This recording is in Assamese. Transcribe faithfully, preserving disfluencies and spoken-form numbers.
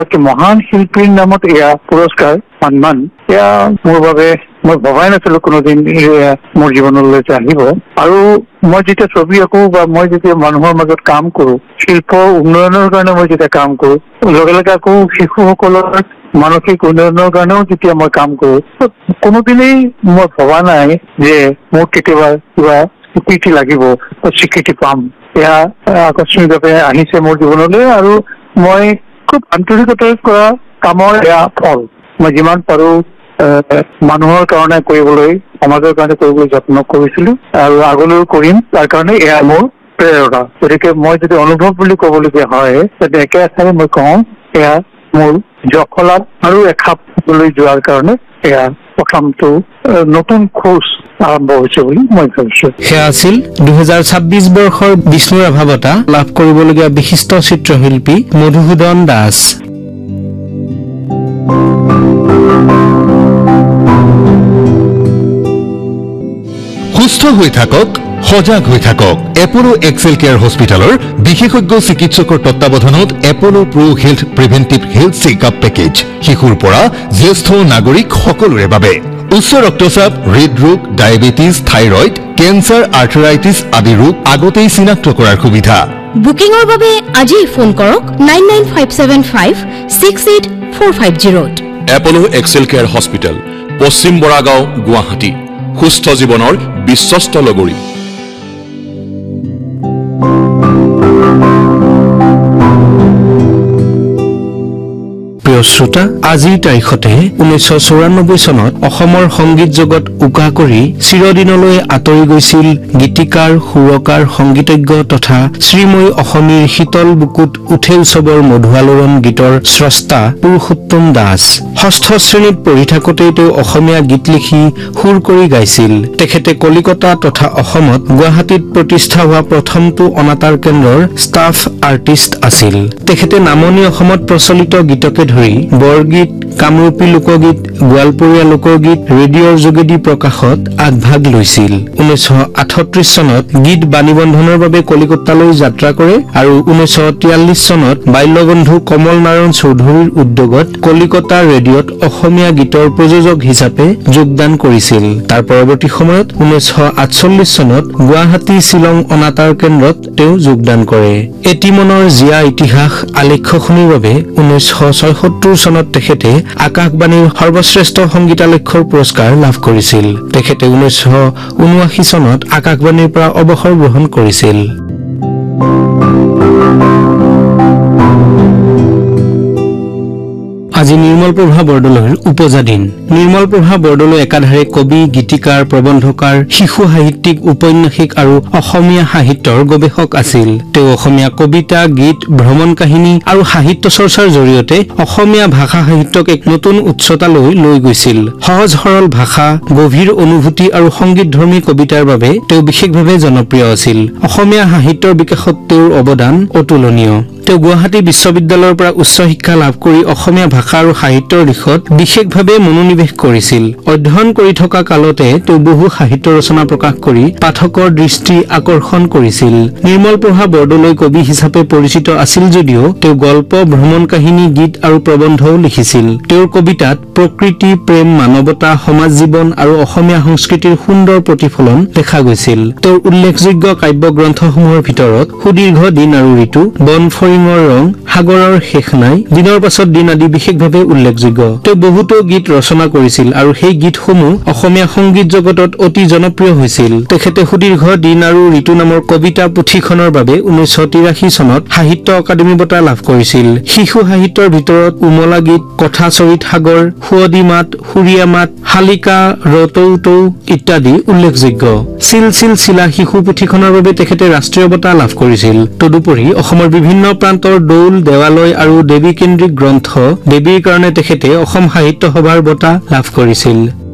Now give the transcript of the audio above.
মহান শিল্পীৰ নামত এয়া পুৰস্কাৰ সন্মান এয়া মোৰ বাবে মই ভবাই নাছিলো কোনোদিন মোৰ জীৱনলৈ আহিব। আৰু মই যেতিয়া ছবি আঁকো বা মই যেতিয়া মানুহৰ মাজত কাম কৰো, শিল্প উন্নয়নৰ কাৰণে মই যেতিয়া কাম কৰো, লগে লগে আকৌ শিশুসকলৰ মানসিক উন্নয়নৰ কাৰণেও যেতিয়া মই কাম কৰো, কোনোদিনেই মই ভবা নাই যে মোক কেতিয়াবা কিবা স্বীকৃতি লাগিব বা স্বীকৃতি পাম। এয়া আকস্মিকভাৱে আহিছে মোৰ জীৱনলৈ আৰু মই খুব আন্তৰিকতাৰে কৰা কামৰ এয়া ফল। মই যিমান পাৰো মানুহৰ কাৰণে কৰিবলৈ, সমাজৰ কাৰণে কৰিবলৈ যত্ন কৰিছিলো আৰু আগলৈও কৰিম। তাৰ কাৰণে এয়া মোৰ প্ৰেৰণা। গতিকে মই যদি অনুভৱ বুলি ক'বলগীয়া হয় তেন্তে একে এষাৰে মই কওঁ, এয়া মোৰ জখলাত আৰু এখাপলৈ যোৱাৰ কাৰণে এয়া প্ৰথমটো নতুন খোজ আৰম্ভ হৈছে বুলি মই ভাবিছো। সেয়া আছিল দুহেজাৰ ছাব্বিশ বৰ্ষৰ বিষ্ণু ৰাভা বঁটা লাভ কৰিবলগীয়া বিশিষ্ট চিত্ৰশিল্পী মধুসূদন দাস। সুস্থ হৈ থাকক, সজাগ হৈ থাকক। এপলো এক্সেল কেয়াৰ হস্পিটেলৰ বিশেষজ্ঞ চিকিৎসকৰ তত্বাৱধানত এপলো প্ৰ হেল্থ প্ৰিভেন্টিভ হেল্থ চেকআপ পেকেজ শিশুৰ পৰা জ্যেষ্ঠ নাগৰিক সকলোৰে বাবে। উচ্চ ৰক্তচাপ, হৃদৰোগ, ডায়েবেটিছ, থাইৰয়ড, কেঞ্চাৰ, আৰ্থৰাইটিছ আদি ৰোগ আগতেই চিনাক্ত কৰাৰ সুবিধা। বুকিঙৰ বাবে আজিই ফোন কৰক nine nine five seven five six eight four five জিৰ'ত। এপলো Excel care hospital, পশ্চিম বৰাগাঁও, গুৱাহাটী। সুস্থ জীৱনৰ বিশ্বস্ত লগৰী। প্ৰিয় শ্ৰোতা, আজিৰ তাৰিখতে ঊনৈছশ চৌৰানব্বৈ চনত অসমৰ সংগীত জগত উকা কৰি চিৰদিনলৈ আঁতৰি গৈছিল গীতিকাৰ, সুৰকাৰ, সংগীতজ্ঞ তথা শ্ৰীময়ী অসমীৰ শীতল বুকুত উঠে উৎসৱৰ মধুআলোড়ন গীতৰ স্ৰষ্টা পুৰুষোত্তম দাস। ষষ্ঠ শ্ৰেণীত পঢ়ি থাকোঁতেই তেওঁ অসমীয়া গীত লিখি সুৰ কৰি গাইছিল। তেখেতে কলিকতা তথা অসমত গুৱাহাটীত প্ৰতিষ্ঠা হোৱা প্ৰথমটো অনাতাঁৰ কেন্দ্ৰৰ ষ্টাফ আৰ্টিষ্ট আছিল। তেখেতে নামনি অসমত প্ৰচলিত গীতকে ধৰি বৰগীত, কামৰূপী লোকগীত, গোৱালপৰীয়া লোকগীত ৰেডিঅ'ৰ যোগেদি প্ৰকাশত আগভাগ লৈছিল। ঊনৈছশ আঠত্ৰিশ চনত গীত বাণীবন্ধনৰ বাবে কলিকতালৈ যাত্ৰা কৰে আৰু ঊনৈছশ তিয়াল্লিশ চনত বাল্যবন্ধু কমল নাৰায়ণ চৌধুৰীৰ উদ্যোগত কলিকতা ৰেডিঅ'ত অসমীয়া গীতৰ প্ৰযোজক হিচাপে যোগদান কৰিছিল। তাৰ পৰৱৰ্তী সময়ত ঊনৈছশ আঠচল্লিশ চনত গুৱাহাটী শ্বিলং অনাতাঁৰ কেন্দ্ৰত তেওঁ যোগদান কৰে। এটি মনৰ জীয়া ইতিহাস আলেখ্যখনিৰ বাবে ঊনৈছশ ছয়সত্তৰ চনত তেখেতে আকাশবাণীৰ সৰ্বশ্ৰেষ্ঠ সংগীতালক্ষ্যৰ পুৰস্কাৰ লাভ কৰিছিল। তেখেতে ঊনৈছশ ঊনাশী চনত আকাশবাণীৰ পৰা অৱসৰ গ্ৰহণ কৰিছিল। আজি নিৰ্মল প্ৰভা বৰদলৈৰ উপজা দিন। নিৰ্মল প্ৰভা বৰদলৈ একাধাৰে কবি, গীতিকাৰ, প্ৰবন্ধকাৰ, শিশু সাহিত্যিক, ঔপন্যাসিক আৰু অসমীয়া সাহিত্যৰ গৱেষক আছিল। তেওঁ অসমীয়া কবিতা, গীত, ভ্ৰমণ কাহিনী আৰু সাহিত্য চৰ্চাৰ জৰিয়তে অসমীয়া ভাষা সাহিত্যক এক নতুন উচ্চতালৈ লৈ গৈছিল। সহজ সৰল ভাষা, গভীৰ অনুভূতি আৰু সংগীতধৰ্মী কবিতাৰ বাবে তেওঁ বিশেষভাৱে জনপ্ৰিয় আছিল। অসমীয়া সাহিত্যৰ বিকাশত তেওঁৰ অৱদান অতুলনীয়। তেওঁ গুৱাহাটী বিশ্ববিদ্যালয়ৰ পৰা উচ্চ শিক্ষা লাভ কৰি অসমীয়া ভাষা আৰু সাহিত্যৰ দিশত বিশেষভাৱে মনোনিৱেশ কৰিছিল। অধ্যয়ন কৰি থকা কালতে তেওঁ বহু সাহিত্য ৰচনা প্ৰকাশ কৰি পাঠকৰ দৃষ্টি আকৰ্ষণ কৰিছিল। নিৰ্মল প্ৰভা বৰদলৈ কবি হিচাপে পৰিচিত আছিল যদিও তেওঁ গল্প, ভ্ৰমণ কাহিনী, গীত আৰু প্ৰবন্ধও লিখিছিল। তেওঁৰ কবিতাত প্ৰকৃতি, প্ৰেম, মানৱতা, সমাজ জীৱন আৰু অসমীয়া সংস্কৃতিৰ সুন্দৰ প্ৰতিফলন দেখা গৈছিল। তেওঁৰ উল্লেখযোগ্য কাব্য গ্ৰন্থসমূহৰ ভিতৰত সুদীৰ্ঘ দিন আৰু ঋতু, বন ফৰিঙৰ ৰং, সাগৰৰ শেষ নাই, দিনৰ পাছত দিন আদি বিশেষভাৱে উল্লেখযোগ্য। তেওঁ বহুতো গীত ৰচনা কৰিছিল আৰু সেই গীতসমূহ অসমীয়া সংগীত জগতত অতি জনপ্ৰিয় হৈছিল। তেখেতে সুদীৰ্ঘ দিন আৰু ঋতু নামৰ কবিতা পুথিখনৰ বাবে ঊনৈছশ তিৰাশী চনত সাহিত্য অকাডেমী বঁটা লাভ কৰিছিল। শিশু সাহিত্যৰ ভিতৰত উমলা গীত, কথা চৰিত সাগৰ, সুৱদী মাত, সুৰীয়া মাত, শালিকা, ৰতৌ তৌ ইত্যাদি উল্লেখযোগ্য। চিল চিল চিলা শিশু পুথিখনৰ বাবে তেখেতে ৰাষ্ট্ৰীয় বঁটা লাভ কৰিছিল। তদুপৰি অসমৰ বিভিন্ন প্ৰান্তৰ দৌল, দেৱালয় আৰু দেৱী কেন্দ্ৰিক গ্ৰন্থ দেৱীৰ কাৰণে তেখেতে অসম সাহিত্য সভাৰ বঁটা লাভ কৰিছিল।